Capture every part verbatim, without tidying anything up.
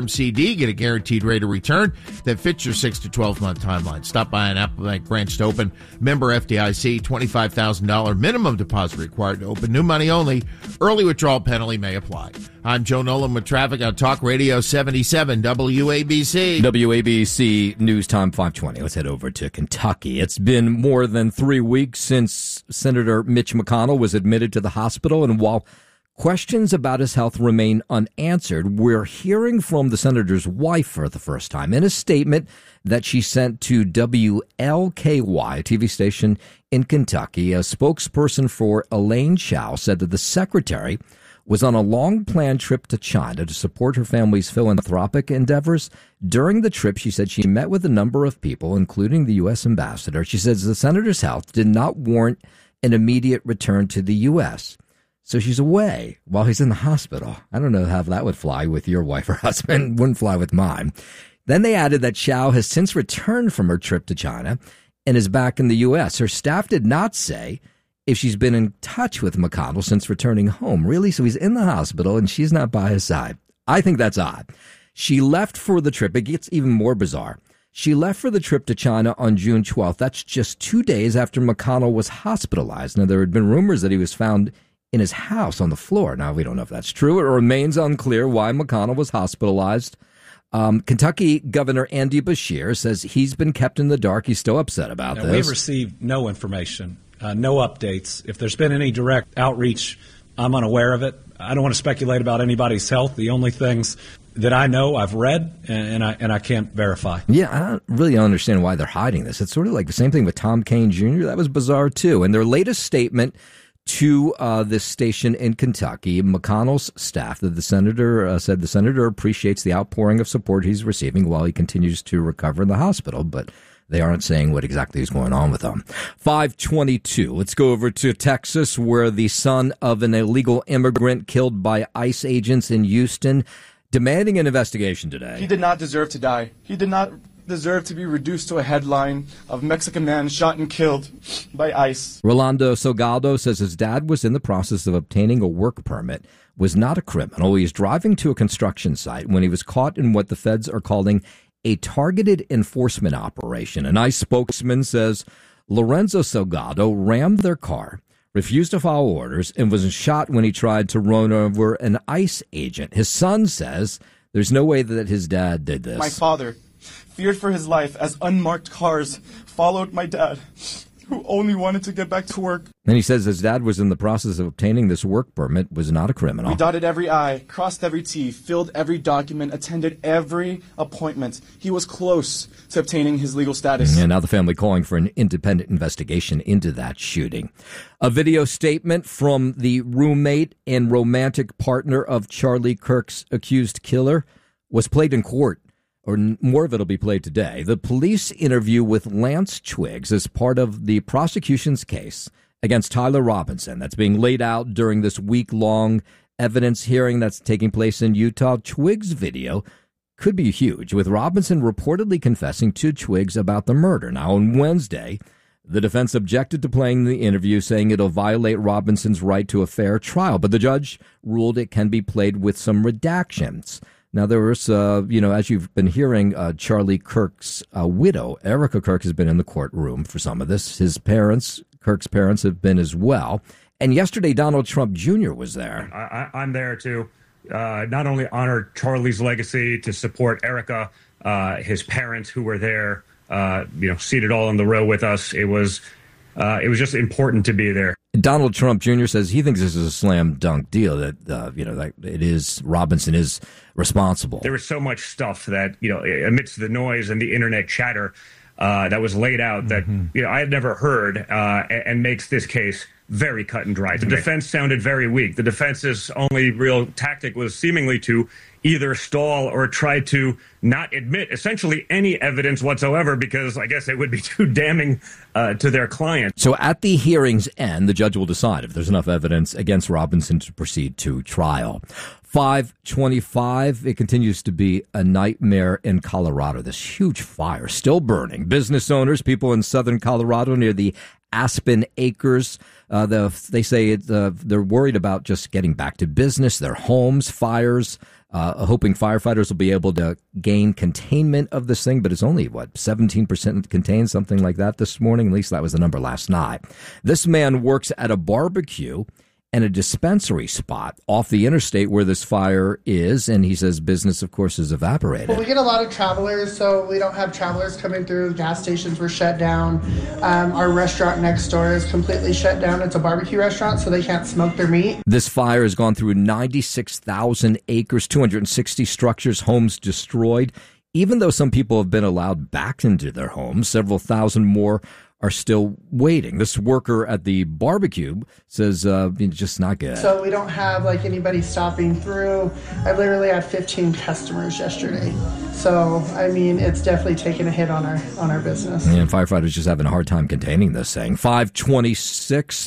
C D, get a guaranteed rate of return that fits your six to twelve month timeline. Stop by an Apple Bank branch to open. Member F D I C, twenty-five thousand dollars minimum deposit required to open. New money only. Early withdrawal penalty may apply. I'm Joe Nolan with traffic on Talk Radio seventy-seven W A B C. W A B C News Time five twenty. Let's head over to Kentucky. It's been more than three weeks since Senator Mitch McConnell was admitted to the hospital, and while questions about his health remain unanswered, we're hearing from the senator's wife for the first time in a statement that she sent to W L K Y, a T V station in Kentucky. A spokesperson for Elaine Chao said that the secretary was on a long-planned trip to China to support her family's philanthropic endeavors. During the trip, she said she met with a number of people, including the U S ambassador. She says the senator's health did not warrant an immediate return to the U S, so she's away while he's in the hospital. I don't know how that would fly with your wife or husband. Wouldn't fly with mine. Then they added that Chao has since returned from her trip to China and is back in the U S. Her staff did not say if she's been in touch with McConnell since returning home. Really? So he's in the hospital and she's not by his side. I think that's odd. She left for the trip. It gets even more bizarre. She left for the trip to China on June twelfth. That's just two days after McConnell was hospitalized. Now, there had been rumors that he was found in his house on the floor. Now, we don't know if that's true. It remains unclear why McConnell was hospitalized. Um, Kentucky Governor Andy Beshear says he's been kept in the dark. He's still upset about now, this. We've received no information, uh, no updates. If there's been any direct outreach, I'm unaware of it. I don't want to speculate about anybody's health. The only things that I know, I've read, and, and I and I can't verify. Yeah, I don't really understand why they're hiding this. It's sort of like the same thing with Tom Kane Junior That was bizarre, too. And their latest statement to uh, this station in Kentucky, McConnell's staff, that the senator uh, said the senator appreciates the outpouring of support he's receiving while he continues to recover in the hospital, but they aren't saying what exactly is going on with him. five twenty-two. Let's go over to Texas, where the son of an illegal immigrant killed by ICE agents in Houston demanding an investigation today. He did not deserve to die. He did not deserve to be reduced to a headline of Mexican man shot and killed by ICE. Rolando Salgado says his dad was in the process of obtaining a work permit, was not a criminal. He was driving to a construction site when he was caught in what the feds are calling a targeted enforcement operation. An ICE spokesman says Lorenzo Salgado rammed their car, refused to follow orders, and was shot when he tried to run over an ICE agent. His son says there's no way that his dad did this. My father feared for his life as unmarked cars followed my dad, who only wanted to get back to work. And he says his dad was in the process of obtaining this work permit, was not a criminal. We dotted every I, crossed every T, filled every document, attended every appointment. He was close to obtaining his legal status. And now the family calling for an independent investigation into that shooting. A video statement from the roommate and romantic partner of Charlie Kirk's accused killer was played in court. Or more of it will be played today. The police interview with Lance Twiggs as part of the prosecution's case against Tyler Robinson that's being laid out during this week-long evidence hearing that's taking place in Utah. Twiggs' video could be huge, with Robinson reportedly confessing to Twiggs about the murder. Now, on Wednesday, the defense objected to playing the interview, saying it'll violate Robinson's right to a fair trial, but the judge ruled it can be played with some redactions. Now, there was, uh, you know, as you've been hearing, uh, Charlie Kirk's uh, widow, Erica Kirk, has been in the courtroom for some of this. His parents, Kirk's parents, have been as well. And yesterday, Donald Trump Junior was there. I, I'm there to uh, not only honor Charlie's legacy, to support Erica, uh, his parents who were there, uh, you know, seated all in the row with us. It was, uh, it was just important to be there. Donald Trump Junior says he thinks this is a slam dunk deal, that, uh, you know, that it is, Robinson is responsible. There was so much stuff that, you know, amidst the noise and the internet chatter uh, that was laid out that, mm-hmm. you know, I had never heard uh, and, and makes this case very cut and dry. The defense sounded very weak. The defense's only real tactic was seemingly to either stall or try to not admit essentially any evidence whatsoever, because I guess it would be too damning uh, to their client. So at the hearing's end, the judge will decide if there's enough evidence against Robinson to proceed to trial. five twenty-five, it continues to be a nightmare in Colorado. This huge fire still burning. Business owners, people in southern Colorado near the Aspen Acres, uh, the, they say it, uh, they're worried about just getting back to business, their homes, fires. uh, hoping firefighters will be able to gain containment of this thing. But it's only, what, seventeen percent contained, something like that this morning. At least that was the number last night. This man works at a barbecue and a dispensary spot off the interstate where this fire is, and he says business, of course, is evaporated. Well, we get a lot of travelers, so we don't have travelers coming through. Gas stations were shut down. Um, our restaurant next door is completely shut down. It's a barbecue restaurant, so they can't smoke their meat. This fire has gone through ninety-six thousand acres, two hundred sixty structures, homes destroyed. Even though some people have been allowed back into their homes, several thousand more are still waiting. This worker at the barbecue says uh, it's just not good. So we don't have like anybody stopping through. I literally had fifteen customers yesterday. So, I mean, it's definitely taken a hit on our on our business. And firefighters just having a hard time containing this thing. five twenty-six,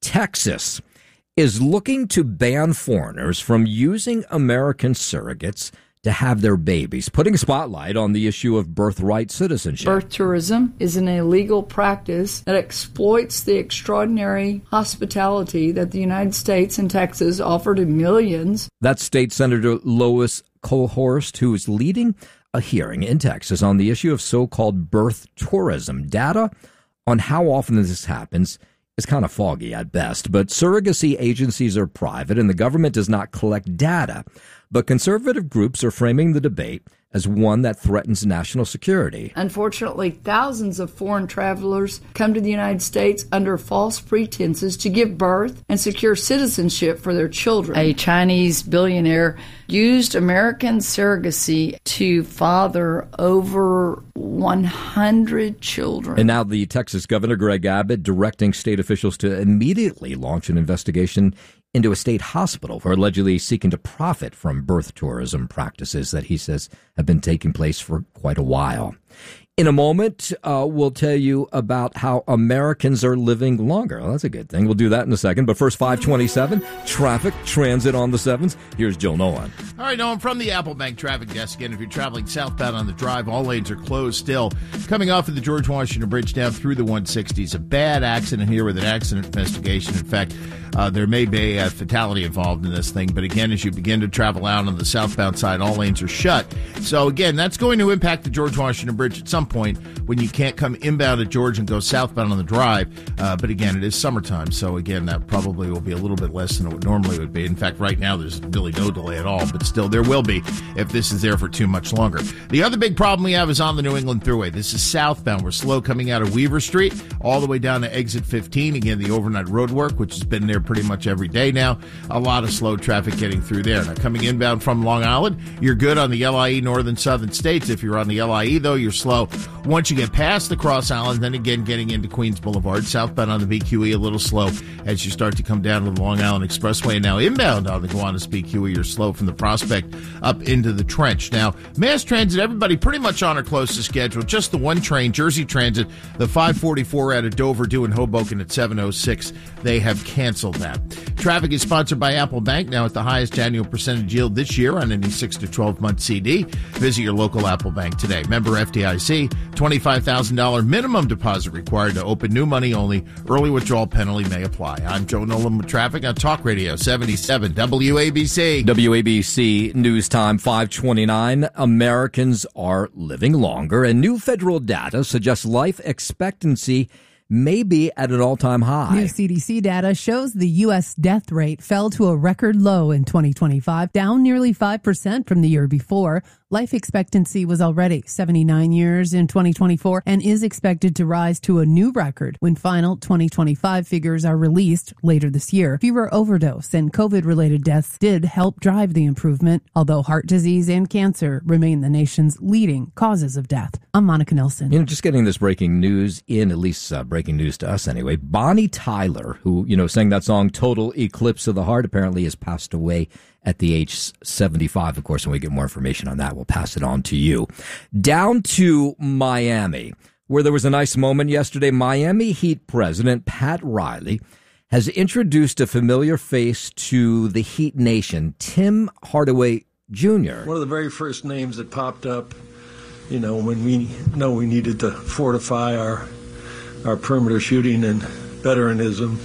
Texas is looking to ban foreigners from using American surrogates to have their babies, putting a spotlight on the issue of birthright citizenship. Birth tourism is an illegal practice that exploits the extraordinary hospitality that the United States and Texas offer to millions. That's State Senator Lois Kohlhorst, who is leading a hearing in Texas on the issue of so-called birth tourism. Data on how often this happens is kind of foggy at best, but surrogacy agencies are private and the government does not collect data. But conservative groups are framing the debate as one that threatens national security. Unfortunately, thousands of foreign travelers come to the United States under false pretenses to give birth and secure citizenship for their children. A Chinese billionaire used American surrogacy to father over one hundred children. And now the Texas Governor Greg Abbott directing state officials to immediately launch an investigation into a state hospital for allegedly seeking to profit from birth tourism practices that he says have been taking place for quite a while. In a moment, uh, we'll tell you about how Americans are living longer. Well, that's a good thing. We'll do that in a second. But first, five twenty-seven, traffic, transit on the sevens. Here's Jill Nolan. All right, Nolan, from the Apple Bank traffic desk again. If you're traveling southbound on the drive, all lanes are closed still. Coming off of the George Washington Bridge down through the one sixties. A bad accident here with an accident investigation. In fact, uh, there may be a fatality involved in this thing. But again, as you begin to travel out on the southbound side, all lanes are shut. So again, that's going to impact the George Washington Bridge at some point when you can't come inbound at George and go southbound on the drive. Uh, but again, it is summertime, so again, that probably will be a little bit less than it would normally would be. In fact, right now, there's really no delay at all, but still, there will be if this is there for too much longer. The other big problem we have is on the New England Thruway. This is southbound. We're slow coming out of Weaver Street all the way down to exit fifteen. Again, the overnight road work, which has been there pretty much every day now. A lot of slow traffic getting through there. Now, coming inbound from Long Island, you're good on the L I E Northern Southern States. If you're on the L I E, though, you're slow. Once you get past the Cross Island, then again getting into Queens Boulevard, southbound on the B Q E, a little slow as you start to come down to the Long Island Expressway. And now inbound on the Gowanus B Q E, you're slow from the Prospect up into the Trench. Now, mass transit, everybody pretty much on or close to schedule. Just the one train, Jersey Transit, the five forty-four out of Dover due in Hoboken at seven oh six. They have canceled that. Traffic is sponsored by Apple Bank, now at the highest annual percentage yield this year on any six to twelve month C D. Visit your local Apple Bank today. Member F D I C, twenty-five thousand dollars minimum deposit required to open, new money only. Early withdrawal penalty may apply. I'm Joe Nolan with traffic on Talk Radio seventy-seven W A B C. W A B C News Time five twenty-nine. Americans are living longer, and new federal data suggests life expectancy may be at an all-time high. New C D C data shows the U S death rate fell to a record low in twenty twenty-five, down nearly five percent from the year before. Life expectancy was already seventy-nine years in twenty twenty-four and is expected to rise to a new record when final twenty twenty-five figures are released later this year. Fewer overdose and COVID-related deaths did help drive the improvement, although heart disease and cancer remain the nation's leading causes of death. I'm Monica Nelson. You know, just getting this breaking news in, at least uh, breaking news to us anyway. Bonnie Tyler, who, you know, sang that song Total Eclipse of the Heart, apparently has passed away at the age seventy-five. Of course, when we get more information on that, we'll pass it on to you. Down to Miami, where there was a nice moment yesterday. Miami Heat president Pat Riley has introduced a familiar face to the Heat Nation, Tim Hardaway Junior One of the very first names that popped up, you know, when we know we needed to fortify our our perimeter shooting and veteranism,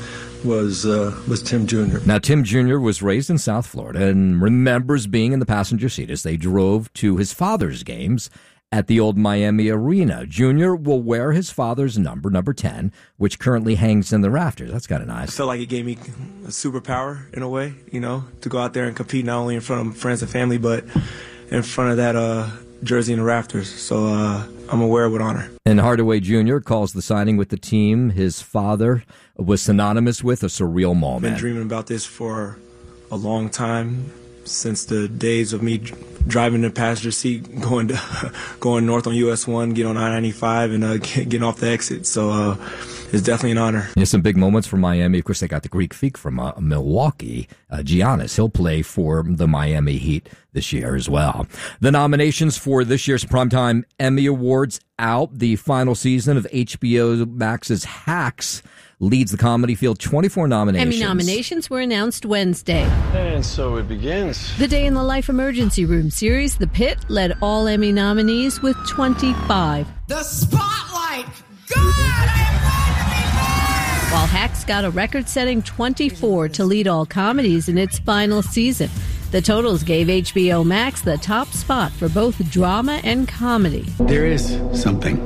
was uh, was Tim Junior Now, Tim Junior was raised in South Florida and remembers being in the passenger seat as they drove to his father's games at the old Miami Arena. Junior will wear his father's number, number ten, which currently hangs in the rafters. That's kind of nice. I felt like it gave me a superpower in a way, you know, to go out there and compete not only in front of friends and family, but in front of that uh, jersey in the rafters. So uh, I'm gonna wear it with honor. And Hardaway Junior calls the signing with the team his father was synonymous with a surreal moment. I've been dreaming about this for a long time, since the days of me driving the passenger seat, going to, going north on U S one, get on I ninety-five, and uh, get, getting off the exit. So uh, it's definitely an honor. Yeah, some big moments for Miami. Of course, they got the Greek Freak from uh, Milwaukee, uh, Giannis. He'll play for the Miami Heat this year as well. The nominations for this year's Primetime Emmy Awards out. The final season of H B O Max's Hacks leads the comedy field, twenty-four nominations. Emmy nominations were announced Wednesday. And so it begins. The Day in the Life Emergency Room series, The Pit, led all Emmy nominees with twenty-five. The spotlight! God, I am glad to be back! While Hacks got a record-setting twenty-four to lead all comedies in its final season. The totals gave H B O Max the top spot for both drama and comedy. There is something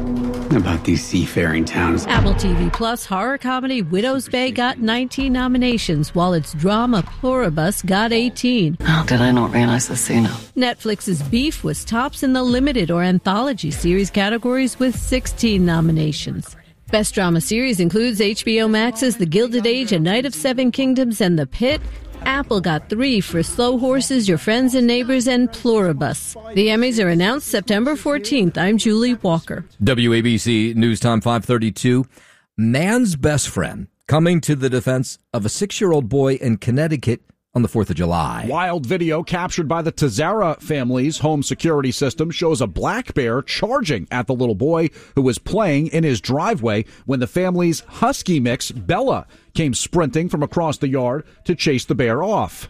about these seafaring towns. Apple T V Plus horror comedy Widow's Bay got nineteen nominations, while its drama Pluribus got eighteen. How did I not realize this sooner? Netflix's Beef was tops in the limited or anthology series categories with sixteen nominations. Best drama series includes H B O Max's The Gilded Age, A Night of Seven Kingdoms, and The Pit. Apple got three for Slow Horses, Your Friends and Neighbors, and Pluribus. The Emmys are announced September fourteenth. I'm Julie Walker. W A B C News Time five thirty-two. Man's best friend coming to the defense of a six-year-old boy in Connecticut on the fourth of July. Wild video captured by the Tazara family's home security system shows a black bear charging at the little boy who was playing in his driveway when the family's husky mix, Bella, came sprinting from across the yard to chase the bear off.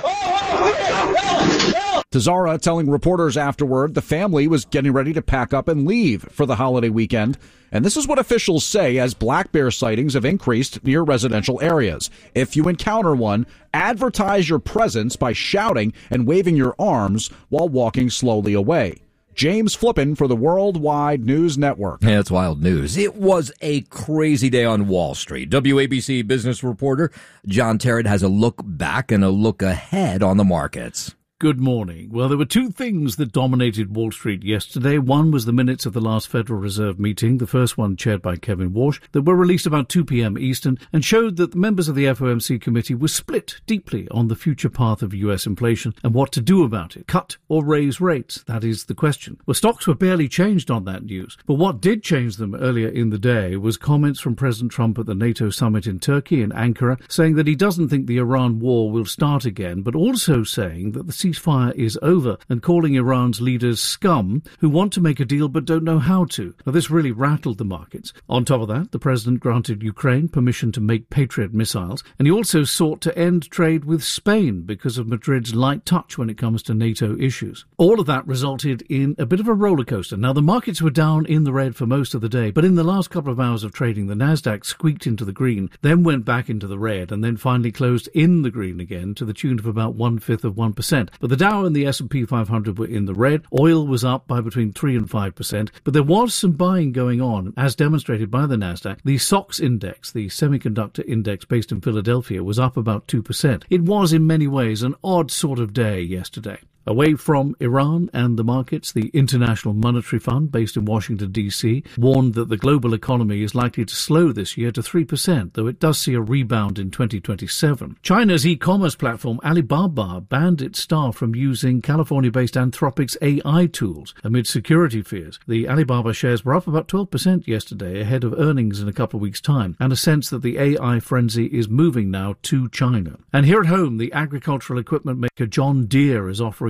Tazara telling reporters afterward the family was getting ready to pack up and leave for the holiday weekend. And this is what officials say as black bear sightings have increased near residential areas. If you encounter one, advertise your presence by shouting and waving your arms while walking slowly away. James Flippin for the Worldwide News Network. Yeah, it's wild news. It was a crazy day on Wall Street. W A B C business reporter John Terrett has a look back and a look ahead on the markets. Good morning. Well, there were two things that dominated Wall Street yesterday. One was the minutes of the last Federal Reserve meeting, the first one chaired by Kevin Walsh, that were released about two p.m. Eastern and showed that the members of the F O M C committee were split deeply on the future path of U S inflation and what to do about it. Cut or raise rates? That is the question. Well, stocks were barely changed on that news. But what did change them earlier in the day was comments from President Trump at the NATO summit in Turkey in Ankara, saying that he doesn't think the Iran war will start again, but also saying that the ceasefire is over and calling Iran's leaders scum who want to make a deal but don't know how to. Now, this really rattled the markets. On top of that, the president granted Ukraine permission to make Patriot missiles, and he also sought to end trade with Spain because of Madrid's light touch when it comes to NATO issues. All of that resulted in a bit of a roller coaster. Now, the markets were down in the red for most of the day, but in the last couple of hours of trading, the Nasdaq squeaked into the green, then went back into the red, and then finally closed in the green again to the tune of about one-fifth of one percent. But the Dow and the S and P five hundred were in the red. Oil was up by between three and five percent, but there was some buying going on, as demonstrated by the Nasdaq. The S O X index, the semiconductor index based in Philadelphia, was up about two percent. It was in many ways an odd sort of day yesterday. Away from Iran and the markets, the International Monetary Fund, based in Washington, D C, warned that the global economy is likely to slow this year to three percent, though it does see a rebound in twenty twenty-seven. China's e-commerce platform Alibaba banned its staff from using California-based Anthropic's A I tools amid security fears. The Alibaba shares were up about twelve percent yesterday, ahead of earnings in a couple of weeks' time, and a sense that the A I frenzy is moving now to China. And here at home, the agricultural equipment maker John Deere is offering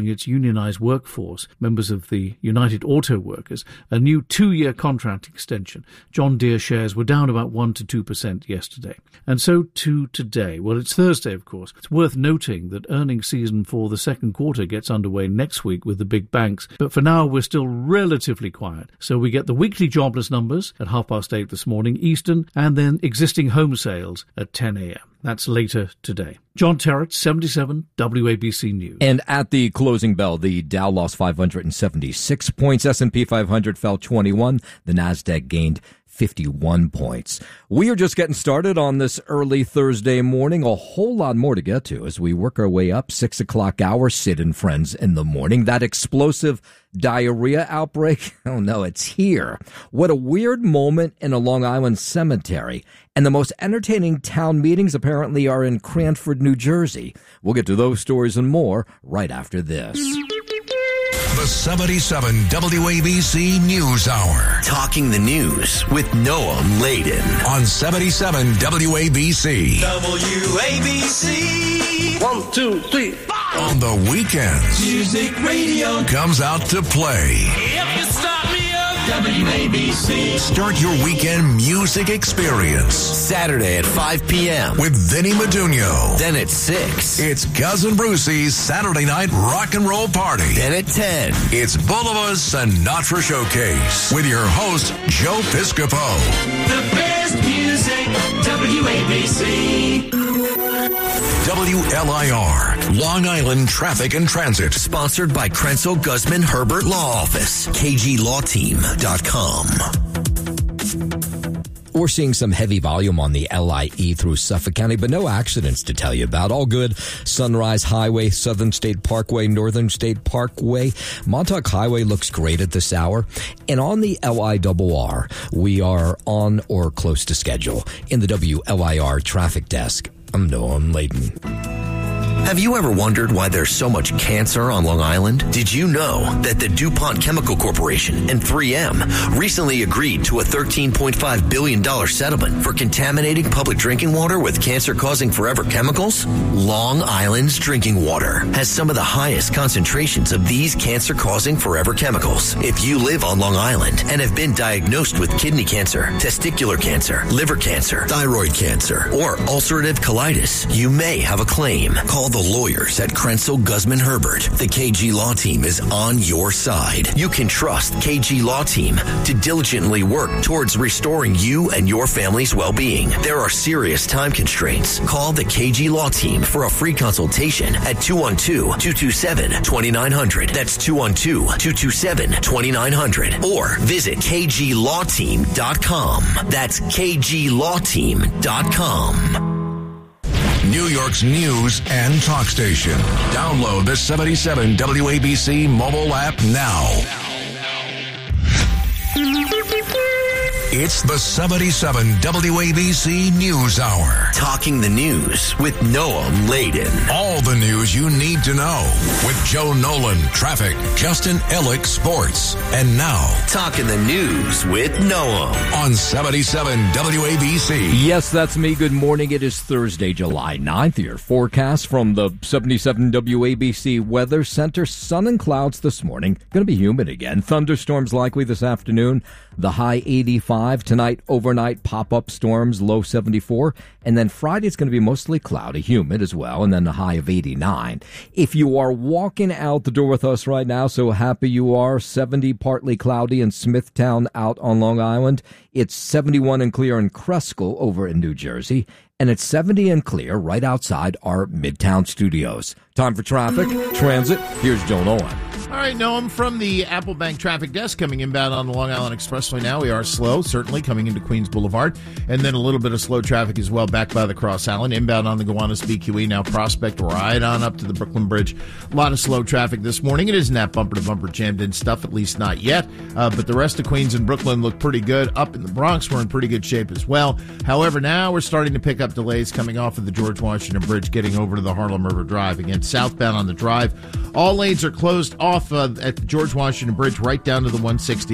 offering its unionized workforce, members of the United Auto Workers, a new two-year contract extension. John Deere shares were down about one to two percent yesterday. And so to today. Well, it's Thursday, of course. It's worth noting that earnings season for the second quarter gets underway next week with the big banks. But for now, we're still relatively quiet. So we get the weekly jobless numbers at half past eight this morning Eastern, and then existing home sales at ten a.m. That's later today. John Terrett, seventy-seven W A B C News. And at the closing bell, the Dow lost five hundred seventy-six points. S and P five hundred fell twenty-one. The Nasdaq gained fifty-one points. We are just getting started on this early Thursday morning. A whole lot more to get to as we work our way up. Six o'clock hour, Sid and Friends in the morning. That explosive diarrhea outbreak, oh no, it's here. What a weird moment in a Long Island cemetery. And the most entertaining town meetings apparently are in Cranford, New Jersey. We'll get to those stories and more right after this. The seventy-seven W A B C News Hour. Talking the news with Noam Laden. On seventy-seven W A B C. W A B C. One, two, three, four. On the weekends. Music radio. Comes out to play. If you start me up, W A B C. Start your weekend music experience. Saturday at five p.m. with Vinny Modugno. Then at six. It's Cousin Brucey's Saturday Night Rock and Roll Party. Then at ten. It's Boulevard Sinatra Showcase with your host, Joe Piscopo. The best music, W A B C. W L I R, Long Island Traffic and Transit. Sponsored by Krenzel Guzman Herbert Law Office. K G law team dot com. We're seeing some heavy volume on the L I E through Suffolk County, but no accidents to tell you about. All good. Sunrise Highway, Southern State Parkway, Northern State Parkway. Montauk Highway looks great at this hour. And on the L I R R, we are on or close to schedule. In the W L I R traffic desk, I'm Noam Laden. Have you ever wondered why there's so much cancer on Long Island? Did you know that the DuPont Chemical Corporation and three M recently agreed to a thirteen point five billion dollars settlement for contaminating public drinking water with cancer-causing forever chemicals? Long Island's drinking water has some of the highest concentrations of these cancer-causing forever chemicals. If you live on Long Island and have been diagnosed with kidney cancer, testicular cancer, liver cancer, thyroid cancer, or ulcerative colitis, you may have a claim. Call the lawyers at Krenzel Guzman Herbert. The K G Law Team is on your side. You can trust K G Law Team to diligently work towards restoring you and your family's well-being. There are serious time constraints. Call the K G Law Team for a free consultation at two one two, two two seven, two nine zero zero. That's two one two, two two seven, two nine zero zero. Or visit K G law team dot com. That's K G law team dot com. New York's news and talk station. Download the seventy-seven W A B C mobile app now. It's the seventy-seven W A B C News Hour. Talking the news with Noam Laden. All the news you need to know with Joe Nolan, traffic, Justin Ellick, sports. And now, Talking the News with Noam on seventy-seven W A B C. Yes, that's me. Good morning. It is Thursday, July ninth. Your forecast from the seventy-seven W A B C Weather Center. Sun and clouds this morning. Going to be humid again. Thunderstorms likely this afternoon. The high eighty-five. Tonight, overnight pop-up storms, low seventy-four. And then Friday, it's going to be mostly cloudy, humid as well, and then a high of eighty-nine. If you are walking out the door with us right now, so happy you are, seventy partly cloudy in Smithtown out on Long Island. It's seventy-one and clear in Cresskill over in New Jersey. And it's seventy and clear right outside our Midtown studios. Time for traffic, transit. Here's Joe Nolan. All right, Noam, from the Apple Bank traffic desk, coming inbound on the Long Island Expressway now. We are slow, certainly, coming into Queens Boulevard. And then a little bit of slow traffic as well back by the Cross Island. Inbound on the Gowanus B Q E, now Prospect, right on up to the Brooklyn Bridge. A lot of slow traffic this morning. It isn't that bumper-to-bumper jammed in stuff, at least not yet. Uh, but the rest of Queens and Brooklyn look pretty good. Up in the Bronx, we're in pretty good shape as well. However, now we're starting to pick up delays coming off of the George Washington Bridge, getting over to the Harlem River Drive. Again, southbound on the drive. All lanes are closed off uh, at the George Washington Bridge right down to the one sixties.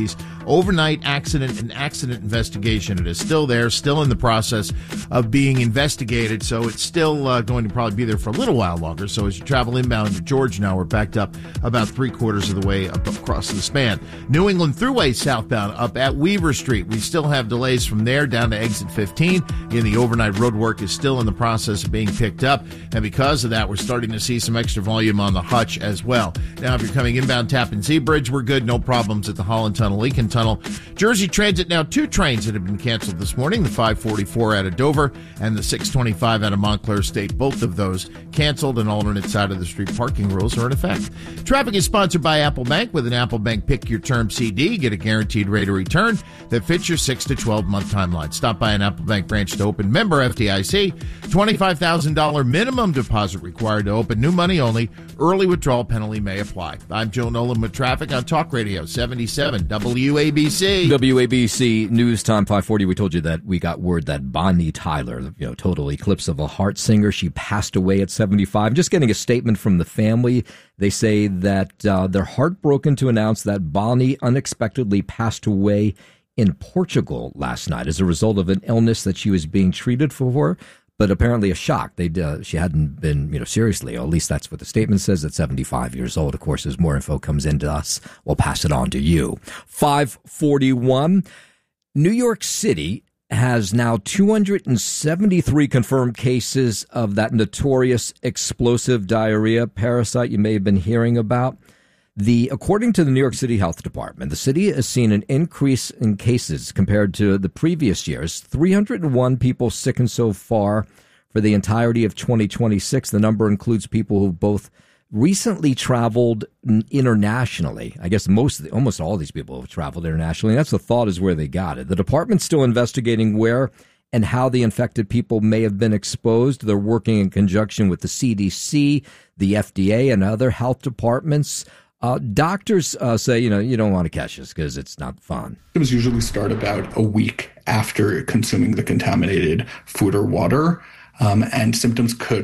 overnight accident and accident investigation. It is still there, still in the process of being investigated, so it's still uh, going to probably be there for a little while longer. So as you travel inbound to Georgia now, we're backed up about three quarters of the way up across the span. New England Thruway southbound up at Weaver Street. We still have delays from there down to exit fifteen. Again, the overnight road work is still in the process of being picked up, and because of that, we're starting to see some extra volume on the Hutch as well. Now, if you're coming inbound Tappan Zee Bridge, we're good. No problems at the Holland Tunnel, Lincoln Tunnel. Jersey Transit, now two trains that have been canceled this morning, the five forty-four out of Dover and the six twenty-five out of Montclair State. Both of those canceled, and alternate side of the street parking rules are in effect. Traffic is sponsored by Apple Bank. With an Apple Bank Pick Your Term C D, get a guaranteed rate of return that fits your six to twelve month timeline. Stop by an Apple Bank branch to open. Member F D I C. twenty-five thousand dollars minimum deposit required to open. New money only. Early withdrawal penalty may apply. I'm Joe Nolan with traffic on Talk Radio seventy-seven W A B C. W A B C News Time five forty. We told you that we got word that Bonnie Tyler, you know, total eclipse of a heart singer, she passed away at seventy-five. Just getting a statement from the family. They say that uh, they're heartbroken to announce that Bonnie unexpectedly passed away in Portugal last night as a result of an illness that she was being treated for, but apparently a shock. They uh, she hadn't been, you know, seriously, or at least that's what the statement says, at seventy-five years old. Of course, as more info comes into us, we'll pass it on to you. five forty-one. New York City has now two hundred seventy-three confirmed cases of that notorious explosive diarrhea parasite you may have been hearing about. The, according to the New York City Health Department, the city has seen an increase in cases compared to the previous years. three hundred one people sickened so far for the entirety of twenty twenty-six. The number includes people who both recently traveled internationally. I guess most, of the, almost all of these people have traveled internationally. And that's the thought, is where they got it. The department's still investigating where and how the infected people may have been exposed. They're working in conjunction with the C D C, the F D A, and other health departments. Uh, doctors uh, say, you know, you don't want to catch this because it's not fun. Symptoms usually start about a week after consuming the contaminated food or water, um, and symptoms could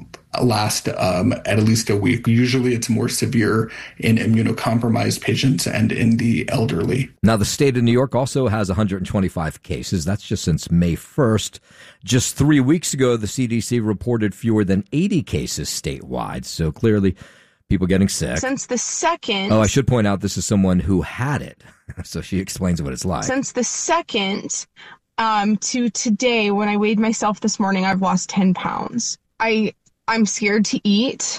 last um, at least a week. Usually it's more severe in immunocompromised patients and in the elderly. Now, the state of New York also has one hundred twenty-five cases. That's just since May first. Just three weeks ago, the C D C reported fewer than eighty cases statewide. So clearly, people getting sick. Since the second... Oh, I should point out this is someone who had it. So she explains what it's like. Since the second um, to today, when I weighed myself this morning, I've lost ten pounds. I, I'm scared to eat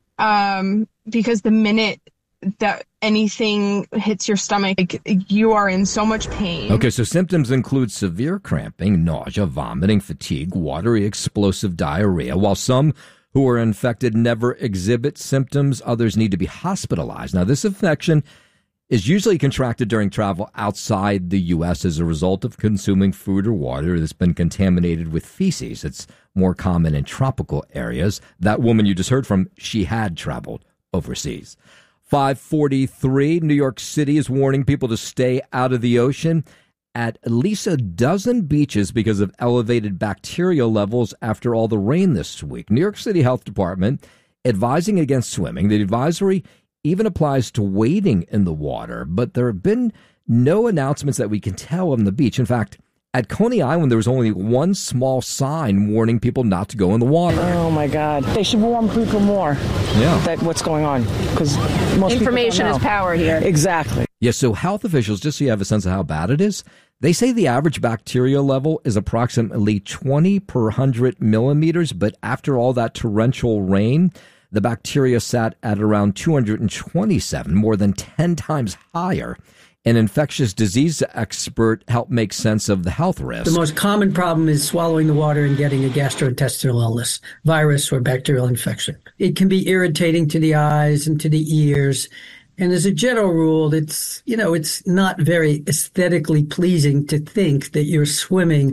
um, because the minute that anything hits your stomach, like, you are in so much pain. Okay, so symptoms include severe cramping, nausea, vomiting, fatigue, watery, explosive diarrhea, while some who are infected never exhibit symptoms. Others need to be hospitalized. Now, this infection is usually contracted during travel outside the U S as a result of consuming food or water that's been contaminated with feces. It's more common in tropical areas. That woman you just heard from, she had traveled overseas. five forty-three, New York City is warning people to stay out of the ocean at at least a dozen beaches because of elevated bacteria levels after all the rain this week. New York City Health Department advising against swimming. The advisory even applies to wading in the water, but there have been no announcements that we can tell on the beach. In fact, at Coney Island, there was only one small sign warning people not to go in the water. Oh, my God. They should warn people more yeah. that what's going on, because most information is power here. Exactly. Yes, so health officials, just so you have a sense of how bad it is, they say the average bacteria level is approximately twenty per one hundred millimeters, but after all that torrential rain, the bacteria sat at around two hundred twenty-seven, more than ten times higher. An infectious disease expert helped make sense of the health risk. The most common problem is swallowing the water and getting a gastrointestinal illness, virus or bacterial infection. It can be irritating to the eyes and to the ears. And as a general rule, it's, you know, it's not very aesthetically pleasing to think that you're swimming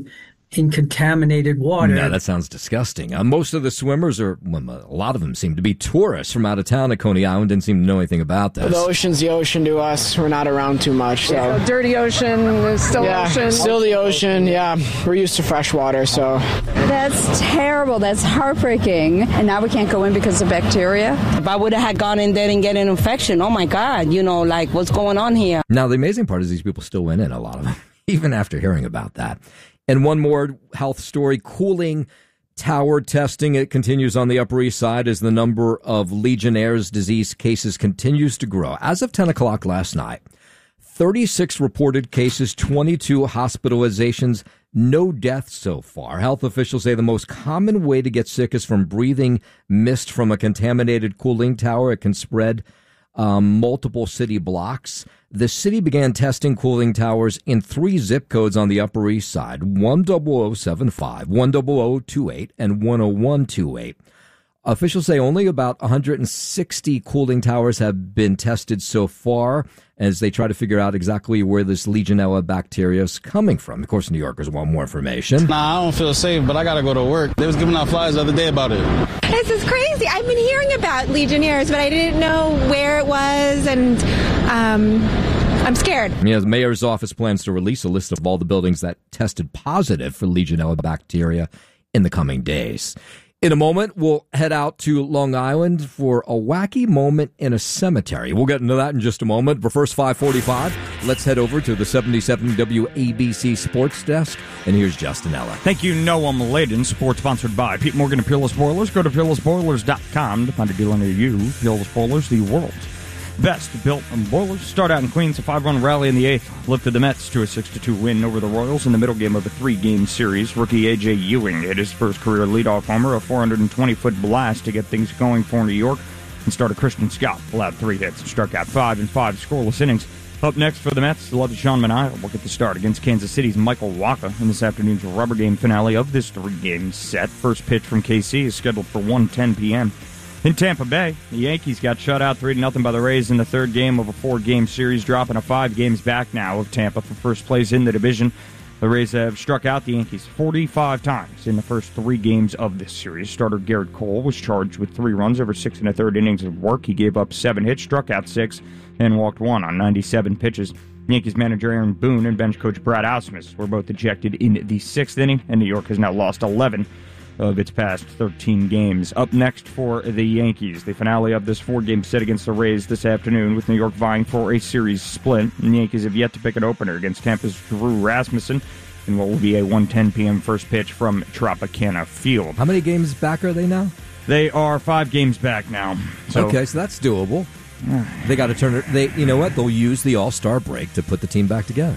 in contaminated water. No, that sounds disgusting. Uh, most of the swimmers, are, well, a lot of them seem to be tourists from out of town at Coney Island, didn't seem to know anything about this. The ocean's the ocean to us. We're not around too much. So, yeah, dirty ocean is still yeah, ocean. Still the ocean, yeah. We're used to fresh water, so. That's terrible. That's heartbreaking. And now we can't go in because of bacteria. If I would have had gone in there and get an infection, oh my God, you know, like what's going on here? Now, the amazing part is these people still went in, a lot of them, even after hearing about that. And one more health story, cooling tower testing. It continues on the Upper East Side as the number of Legionnaire's disease cases continues to grow. As of ten o'clock last night, thirty-six reported cases, twenty-two hospitalizations, no deaths so far. Health officials say the most common way to get sick is from breathing mist from a contaminated cooling tower. It can spread um, multiple city blocks. The city began testing cooling towers in three zip codes on the Upper East Side, one zero zero seven five, one zero zero two eight, and one zero one two eight. Officials say only about one hundred sixty cooling towers have been tested so far as they try to figure out exactly where this Legionella bacteria is coming from. Of course, New Yorkers want more information. Nah, I don't feel safe, but I got to go to work. They was giving out flyers the other day about it. This is crazy. I've been hearing about Legionnaires, but I didn't know where it was, and um, I'm scared. Yeah, the mayor's office plans to release a list of all the buildings that tested positive for Legionella bacteria in the coming days. In a moment, we'll head out to Long Island for a wacky moment in a cemetery. We'll get into that in just a moment. But first, five forty-five, let's head over to the seventy-seven W A B C Sports Desk. And here's Justin Ella. Thank you, Noam Laden. Support sponsored by Pete Morgan and Peerless Boilers. Go to peerless boilers dot com to find a dealer near you. Peerless Boilers, the world's best built boilers. Start out in Queens, a five-run rally in the eighth lifted the Mets to a six to two win over the Royals in the middle game of a three-game series. Rookie A J Ewing hit his first career leadoff homer, a four hundred twenty foot blast to get things going for New York. And starter Christian Scott allowed three hits and struck out five in five scoreless innings. Up next for the Mets, the Sean Manaea will get the start against Kansas City's Michael Wacha in this afternoon's rubber game finale of this three-game set. First pitch from K C is scheduled for one ten p.m. In Tampa Bay, the Yankees got shut out three to nothing by the Rays in the third game of a four-game series, dropping a five games back now of Tampa for first place in the division. The Rays have struck out the Yankees forty-five times in the first three games of this series. Starter Garrett Cole was charged with three runs over six and a third innings of work. He gave up seven hits, struck out six, and walked one on ninety-seven pitches. Yankees manager Aaron Boone and bench coach Brad Ausmus were both ejected in the sixth inning, and New York has now lost eleven of its past thirteen games. Up next for the Yankees, the finale of this four-game set against the Rays this afternoon, with New York vying for a series split. And the Yankees have yet to pick an opener against Tampa's Drew Rasmussen in what will be a one ten p.m. first pitch from Tropicana Field. How many games back are they now? They are five games back now. So. Okay, so that's doable. They got to turn it. They, you know what? They'll use the All-Star break to put the team back together.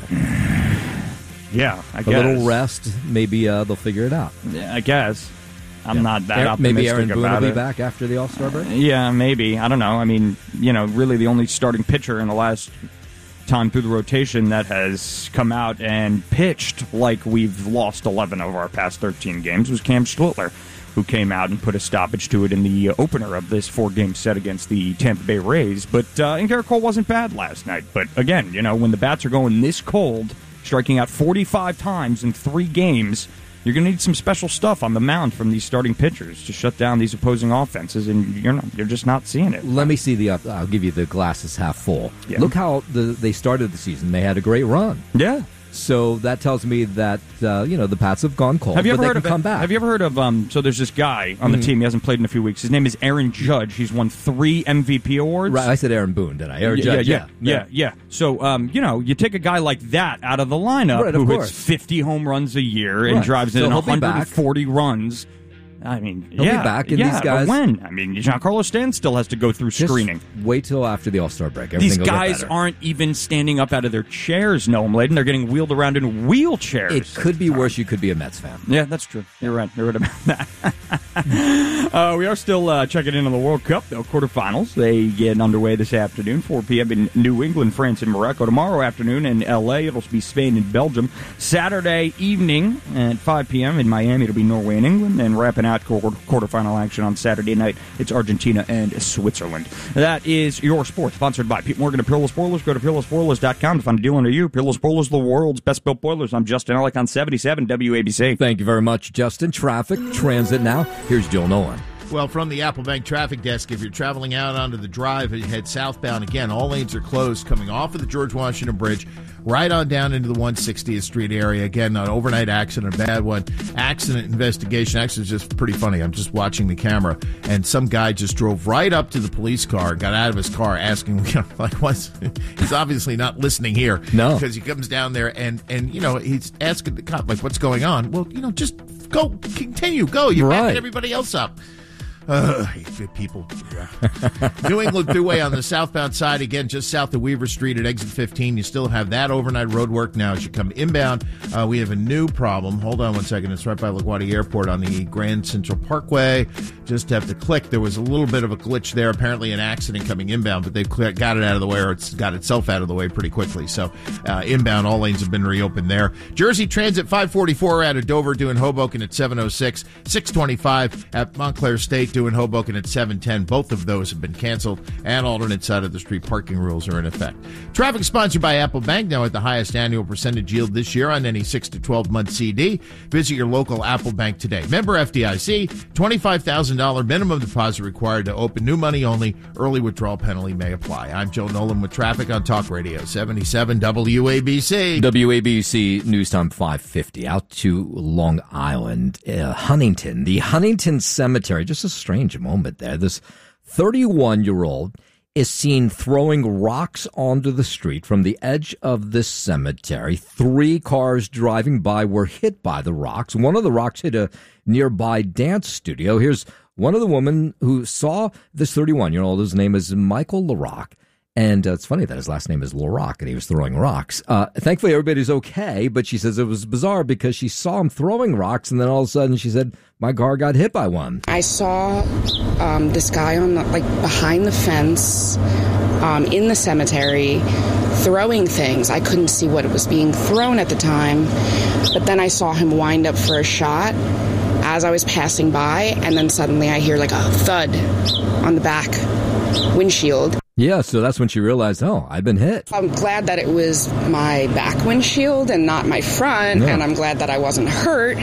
Yeah, I a guess. A little rest, maybe uh, they'll figure it out. Yeah, I guess. I'm yeah. not that Aaron, optimistic maybe Aaron Boone about will it. be back after the All-Star break? Uh, yeah, maybe. I don't know. I mean, you know, really the only starting pitcher in the last time through the rotation that has come out and pitched like we've lost eleven of our past thirteen games was Cam Schlittler, who came out and put a stoppage to it in the opener of this four-game set against the Tampa Bay Rays. But uh, and Garrett Cole wasn't bad last night. But again, you know, when the bats are going this cold, striking out forty-five times in three games, you're going to need some special stuff on the mound from these starting pitchers to shut down these opposing offenses, and you're not, you're just not seeing it. Let me see the. Uh, I'll give you the glasses half full. Yeah. Look how the, they started the season. They had a great run. Yeah. So that tells me that uh, you know the Pats have gone cold. Have you but ever they heard can of come back? Have you ever heard of? Um, so there's this guy on the Mhm. team. He hasn't played in a few weeks. His name is Aaron Judge. He's won three M V P awards. Right, I said Aaron Boone, did I? Aaron yeah, Judge. Yeah, yeah, yeah, yeah. So um, you know, you take a guy like that out of the lineup Right, who of hits course. fifty home runs a year and Right. drives So in he'll be one hundred back. forty runs. I mean, He'll yeah, be back, and yeah, these guys. But when? I mean, Giancarlo Stanton still has to go through Just screening. Wait till after the All-Star break. Everything These will get guys better. aren't even standing up out of their chairs, Noam Laden. They're getting wheeled around in wheelchairs. It could be worse. You could be a Mets fan. Yeah, that's true. You're right. You're right about that. uh, we are still uh, checking in on the World Cup, though. Quarterfinals. They get underway this afternoon, four p.m. in New England, France, and Morocco. Tomorrow afternoon in L A, it'll be Spain and Belgium. Saturday evening at five p.m. in Miami, it'll be Norway and England. And wrapping out not quarter, quarterfinal action on Saturday night. It's Argentina and Switzerland. That is your sport, sponsored by Pete Morgan and Peerless Boilers. Go to peerless boilers dot com to find a deal under you. Peerless Boilers, the world's best built boilers. I'm Justin Ellick on seventy-seven W A B C. Thank you very much, Justin. Traffic, transit now. Here's Joe Nolan. Well, from the Applebank traffic desk, if you're traveling out onto the drive and you head southbound, again, all lanes are closed coming off of the George Washington Bridge, right on down into the one sixtieth Street area. Again, an overnight accident, a bad one. Accident investigation. Actually, it's just pretty funny. I'm just watching the camera, and some guy just drove right up to the police car, got out of his car asking, you know, like, what's, he's obviously not listening here. No. Because he comes down there, and, and, you know, he's asking the cop, like, what's going on? Well, you know, just go, continue, go. You're right. backing everybody else up. Uh, people. New England Thruway on the southbound side, again, just south of Weaver Street at exit fifteen. You still have that overnight road work now as you come inbound. Uh, we have a new problem. Hold on one second. It's right by LaGuardia Airport on the Grand Central Parkway. Just have to click. There was a little bit of a glitch there, apparently an accident coming inbound, but they've got it out of the way, or it's got itself out of the way pretty quickly. So uh, inbound, all lanes have been reopened there. Jersey Transit five forty-four out of Dover doing Hoboken at seven oh six. six twenty-five at Montclair State doing Hoboken at seven ten. Both of those have been canceled, and alternate side of the street parking rules are in effect. Traffic sponsored by Apple Bank, now at the highest annual percentage yield this year on any six to twelve month C D. Visit your local Apple Bank today. Member F D I C, twenty-five thousand dollars minimum deposit required to open. New money only. Early withdrawal penalty may apply. I'm Joe Nolan with traffic on Talk Radio seventy-seven W A B C. W A B C News Time five fifty. Out to Long Island, uh, Huntington. The Huntington Cemetery, just a strange moment there. This thirty-one-year-old is seen throwing rocks onto the street from the edge of this cemetery. Three cars driving by were hit by the rocks. One of the rocks hit a nearby dance studio. Here's one of the women who saw this thirty-one-year-old. His name is Michael LaRock. And uh, it's funny that his last name is LaRock and he was throwing rocks. Uh, thankfully, everybody's okay, but she says it was bizarre because she saw him throwing rocks, and then all of a sudden she said, my car got hit by one. I saw um, this guy on the, like behind the fence um, in the cemetery throwing things. I couldn't see what was being thrown at the time, but then I saw him wind up for a shot as I was passing by, and then suddenly I hear like a thud on the back windshield. Yeah, so that's when she realized, oh, I've been hit. I'm glad that it was my back windshield and not my front, yeah. And I'm glad that I wasn't hurt.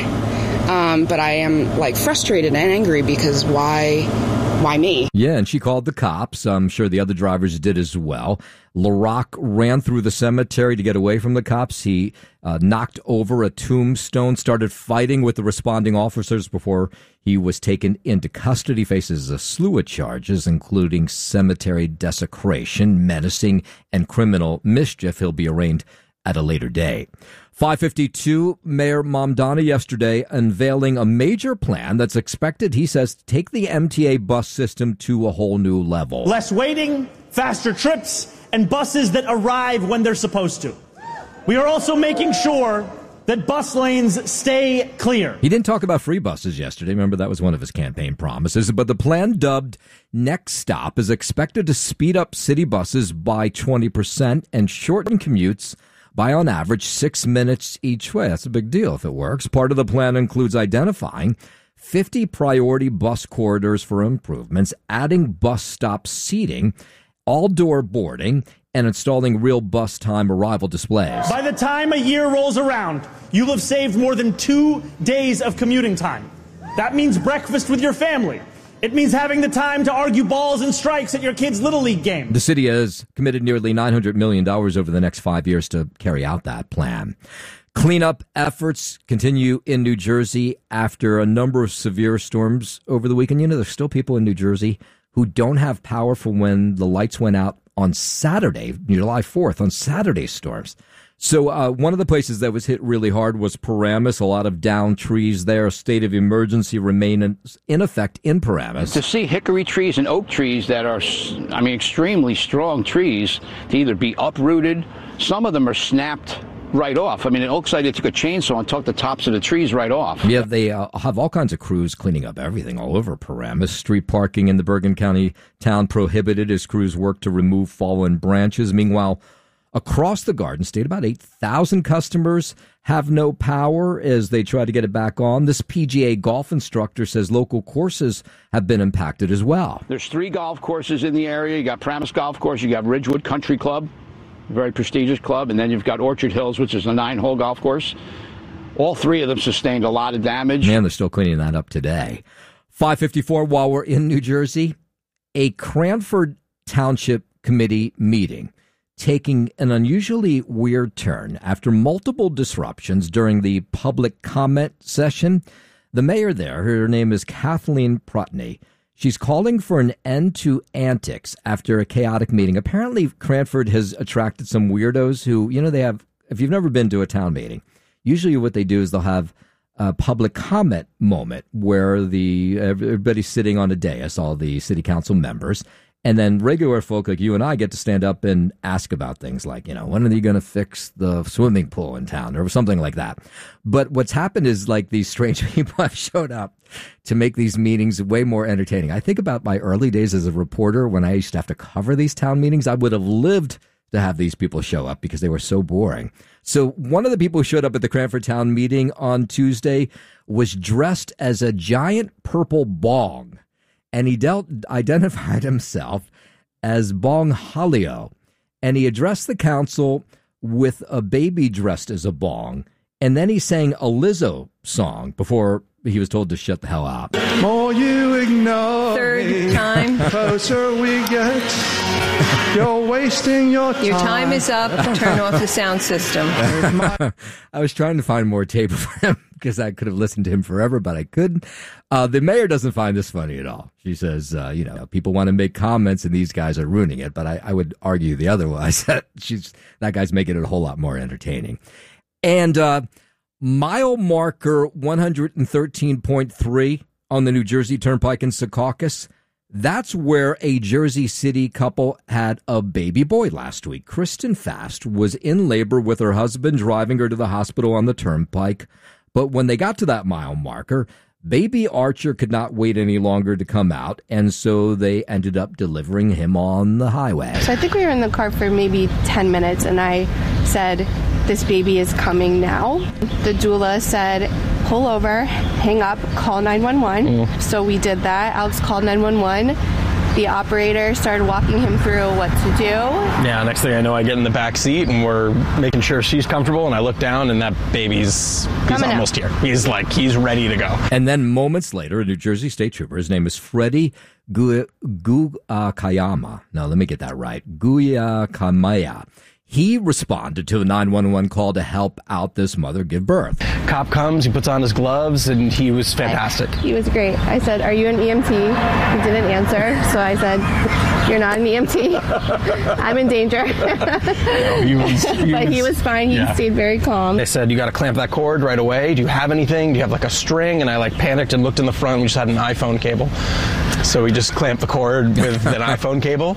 Um, but I am, like, frustrated and angry because why... Why me? Yeah, and she called the cops. I'm sure the other drivers did as well. LaRock ran through the cemetery to get away from the cops. He uh, knocked over a tombstone, started fighting with the responding officers before he was taken into custody. Faces a slew of charges, including cemetery desecration, menacing, and criminal mischief. He'll be arraigned at a later day. five fifty-two, Mayor Mamdani yesterday unveiling a major plan that's expected, he says, to take the M T A bus system to a whole new level. Less waiting, faster trips, and buses that arrive when they're supposed to. We are also making sure that bus lanes stay clear. He didn't talk about free buses yesterday. Remember, that was one of his campaign promises. But the plan, dubbed Next Stop, is expected to speed up city buses by twenty percent and shorten commutes by, on average, six minutes each way. That's a big deal if it works. Part of the plan includes identifying fifty priority bus corridors for improvements, adding bus stop seating, all-door boarding, and installing real bus time arrival displays. By the time a year rolls around, you'll have saved more than two days of commuting time. That means breakfast with your family. It means having the time to argue balls and strikes at your kid's Little League game. The city has committed nearly nine hundred million dollars over the next five years to carry out that plan. Cleanup efforts continue in New Jersey after a number of severe storms over the weekend. You know, there's still people in New Jersey who don't have power from when the lights went out on Saturday, July fourth, on Saturday storms. So uh, one of the places that was hit really hard was Paramus. A lot of downed trees there. A state of emergency remains in effect in Paramus. To see hickory trees and oak trees that are, I mean, extremely strong trees to either be uprooted, some of them are snapped right off. I mean, in Oakside, they took a chainsaw and took the tops of the trees right off. Yeah, they uh, have all kinds of crews cleaning up everything all over Paramus. Street parking in the Bergen County town prohibited as crews work to remove fallen branches. Meanwhile, across the Garden State. About eight thousand customers have no power as they try to get it back on. This P G A golf instructor says local courses have been impacted as well. There's three golf courses in the area. You got Paramus Golf Course, you got Ridgewood Country Club, a very prestigious club, and then you've got Orchard Hills, which is a nine-hole golf course. All three of them sustained a lot of damage. Man, they're still cleaning that up today. five fifty-four, while we're in New Jersey, a Cranford Township Committee meeting taking an unusually weird turn. After multiple disruptions during the public comment session, the mayor there, her name is Kathleen Prutney, she's calling for an end to antics after a chaotic meeting. Apparently, Cranford has attracted some weirdos who, you know, they have, if you've never been to a town meeting, usually what they do is they'll have a public comment moment where the everybody's sitting on a dais, all the city council members, and then regular folk like you and I get to stand up and ask about things like, you know, when are they going to fix the swimming pool in town or something like that. But what's happened is like these strange people have showed up to make these meetings way more entertaining. I think about my early days as a reporter when I used to have to cover these town meetings. I would have lived to have these people show up because they were so boring. So one of the people who showed up at the Cranford Town meeting on Tuesday was dressed as a giant purple bong. And he dealt, identified himself as Bong Halio. And he addressed the council with a baby dressed as a bong. And then he sang a Lizzo song before he was told to shut the hell up. More you ignore Third me, time. Closer we get. You're wasting your time. Your time is up. Turn off the sound system. I was trying to find more tape of him because I could have listened to him forever, but I couldn't. Uh, the mayor doesn't find this funny at all. She says, uh, you know, people want to make comments and these guys are ruining it. But I, I would argue the otherwise. She's that guy's making it a whole lot more entertaining. And uh, mile marker one thirteen point three on the New Jersey Turnpike in Secaucus. That's where a Jersey City couple had a baby boy last week. Kristen Fast was in labor with her husband, driving her to the hospital on the Turnpike. But when they got to that mile marker, baby Archer could not wait any longer to come out, and so they ended up delivering him on the highway. So I think we were in the car for maybe ten minutes, and I said, this baby is coming now. The doula said, pull over, hang up, call nine one one. Mm. So we did that. Alex called nine one one. The operator started walking him through what to do. Yeah, next thing I know, I get in the back seat and we're making sure she's comfortable, and I look down and that baby's he's Coming almost out. here. He's like, he's ready to go. And then moments later, a New Jersey state trooper, his name is Freddie Gu- Guyakayama. No, let me get that right. Guyakamaya. He responded to a nine one one call to help out this mother give birth. Cop comes, he puts on his gloves, and he was fantastic. He was great. I said, are you an E M T? He didn't answer. So I said, you're not an E M T. I'm in danger. No, he was, he but was, he was fine. He yeah. stayed very calm. They said, you got to clamp that cord right away. Do you have anything? Do you have like a string? And I like panicked and looked in the front. And we just had an iPhone cable. So we just clamped the cord with an iPhone cable.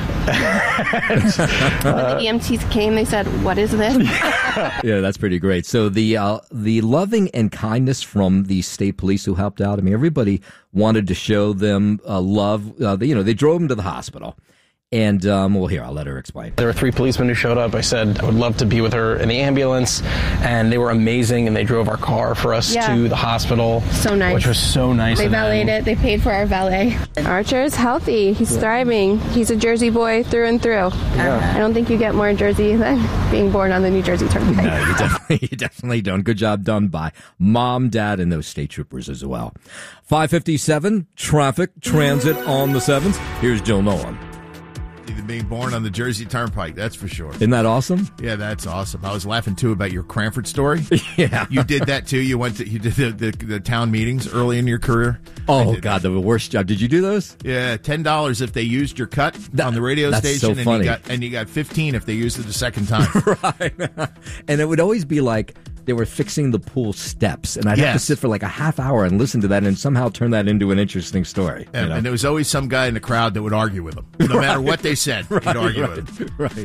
and, when uh, the E M Ts came, they said, what is this? Yeah, that's pretty great. So the uh, the loving and kindness from the state police who helped out. I mean, everybody wanted to show them uh, love. Uh, they, you know, they drove them to the hospital. And, um, well, here, I'll let her explain. There were three policemen who showed up. I said I would love to be with her in the ambulance, and they were amazing, and they drove our car for us Yeah. to the hospital. So nice. Which was so nice. They of them. valeted it. They paid for our valet. Archer is healthy. He's thriving. He's a Jersey boy through and through. Yeah. I don't think you get more Jersey than being born on the New Jersey Turnpike. No, you definitely, you definitely don't. Good job done by mom, dad, and those state troopers as well. five fifty-seven, traffic, transit on the seventh. Here's Jill Nolan. Even being born on the Jersey Turnpike, that's for sure. Isn't that awesome? Yeah, that's awesome. I was laughing too about your Cranford story. Yeah, you did that too. You went to you did the, the, the town meetings early in your career. Oh God, the worst job. Did you do those? Yeah, ten dollars if they used your cut that, on the radio that's station, so and funny. you got and you got fifteen if they used it the second time. Right, and it would always be like they were fixing the pool steps, and I'd Yes. have to sit for like a half hour and listen to that, and somehow turn that into an interesting story. And, you know? and there was always some guy in the crowd that would argue with them, no Right. matter what they said. Right, he'd argue right, with them. right.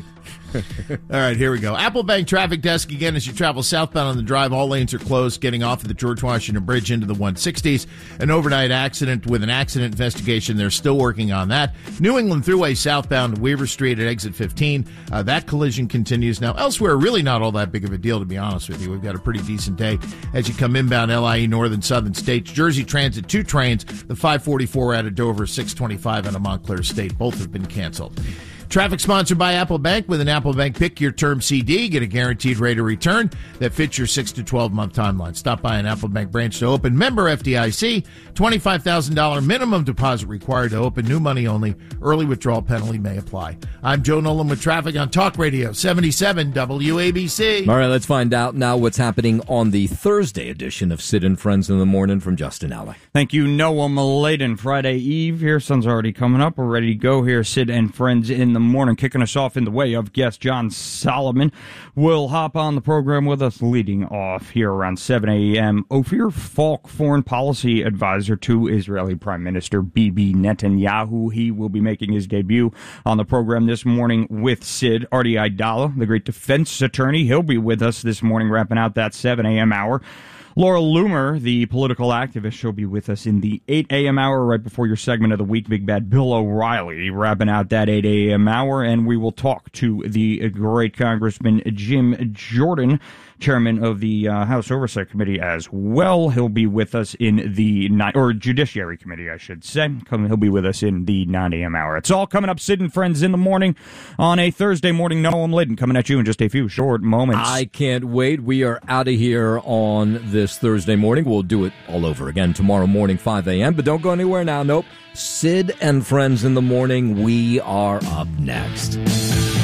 All right, here we go. Applebank traffic desk again as you travel southbound on the drive. All lanes are closed, getting off of the George Washington Bridge into the one sixties. An overnight accident with an accident investigation. They're still working on that. New England Thruway southbound Weaver Street at exit fifteen. Uh, that collision continues. Now, elsewhere, really not all that big of a deal, to be honest with you. We've got a pretty decent day as you come inbound L I E Northern Southern States. Jersey Transit, two trains. The five forty-four out of Dover, six twenty-five out of Montclair State. Both have been canceled. Traffic sponsored by Applebank. With an Applebank Pick Your Term C D, get a guaranteed rate of return that fits your six to twelve month timeline. Stop by an Applebank branch to open. Member F D I C, twenty-five thousand dollars minimum deposit required to open. New money only. Early withdrawal penalty may apply. I'm Joe Nolan with traffic on Talk Radio seventy-seven W A B C. All right, let's find out now what's happening on the Thursday edition of Sid and Friends in the Morning from Justin Alley. Thank you, Noah Maladen. Friday Eve here. Sun's already coming up. We're ready to go here. Sid and Friends in the Morning. Kicking us off in the way of guest John Solomon will hop on the program with us leading off here around seven a.m. Ophir Falk, foreign policy advisor to Israeli Prime Minister Bibi Netanyahu. He will be making his debut on the program this morning with Sid. Artie Aidala, the great defense attorney, he'll be with us this morning wrapping out that seven a.m. hour. Laura Loomer, the political activist, she'll be with us in the eight a.m. hour right before your segment of the week. Big Bad Bill O'Reilly wrapping out that eight a.m. hour, and we will talk to the great Congressman Jim Jordan, chairman of the uh, House Oversight Committee as well. He'll be with us in the nine, or Judiciary Committee, I should say. Come, he'll be with us in the nine a.m. hour. It's all coming up, Sid and Friends in the Morning on a Thursday morning. Noah Maladen coming at you in just a few short moments. I can't wait. We are out of here on this Thursday morning. We'll do it all over again tomorrow morning, five a.m. But don't go anywhere now. Nope. Sid and Friends in the Morning. We are up next.